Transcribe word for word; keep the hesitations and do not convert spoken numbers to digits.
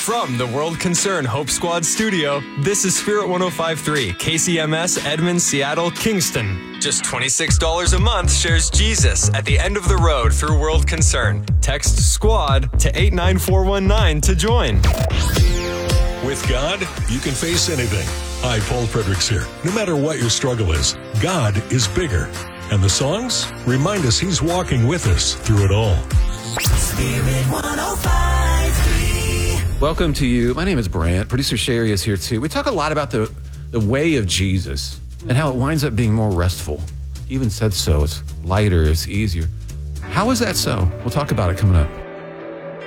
From the World Concern Hope Squad studio, this is Spirit one oh five point three, K C M S, Edmond, Seattle, Kingston. Just twenty-six dollars a month shares Jesus at the end of the road through World Concern. Text SQUAD to eight nine four one nine to join. With God, you can face anything. Hi, Paul Fredericks here. No matter what your struggle is, God is bigger. And the songs remind us He's walking with us through it all. Spirit one oh five point three. Welcome to you. My name is Brant. Producer Sherry is here too. We talk a lot about the, the way of Jesus and how it winds up being more restful. He even said so. It's lighter, it's easier. How is that so? We'll talk about it coming up.